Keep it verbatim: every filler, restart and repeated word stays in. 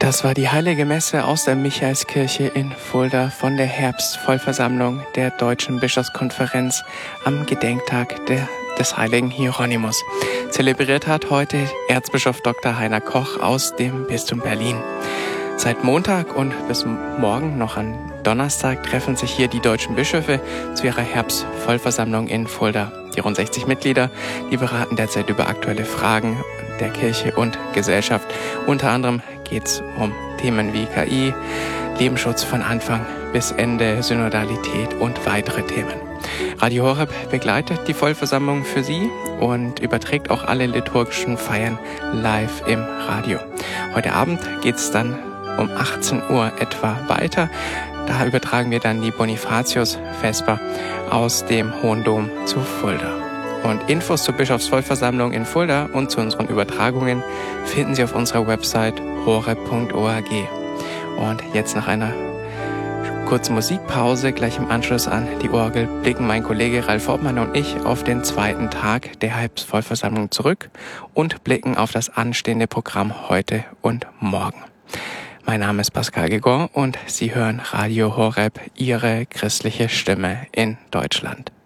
Das war die Heilige Messe aus der Michaelskirche in Fulda von der Herbstvollversammlung der Deutschen Bischofskonferenz am Gedenktag der, des heiligen Hieronymus. Zelebriert hat heute Erzbischof Doktor Heiner Koch aus dem Bistum Berlin. Seit Montag und bis morgen noch an Donnerstag treffen sich hier die deutschen Bischöfe zu ihrer Herbstvollversammlung in Fulda. Die rund sechzig Mitglieder, die beraten derzeit über aktuelle Fragen der Kirche und Gesellschaft. Unter anderem geht es um Themen wie K I, Lebensschutz von Anfang bis Ende, Synodalität und weitere Themen. Radio Horeb begleitet die Vollversammlung für Sie und überträgt auch alle liturgischen Feiern live im Radio. Heute Abend geht es dann um achtzehn Uhr etwa weiter. Da übertragen wir dann die Bonifatius-Vesper aus dem Hohen Dom zu Fulda. Und Infos zur Bischofsvollversammlung in Fulda und zu unseren Übertragungen finden Sie auf unserer Website horeb punkt org. Und jetzt nach einer kurzen Musikpause, gleich im Anschluss an die Orgel, blicken mein Kollege Ralf Hauptmann und ich auf den zweiten Tag der Herbstvollversammlung zurück und blicken auf das anstehende Programm heute und morgen. Mein Name ist Pascal Gegon und Sie hören Radio Horeb, Ihre christliche Stimme in Deutschland.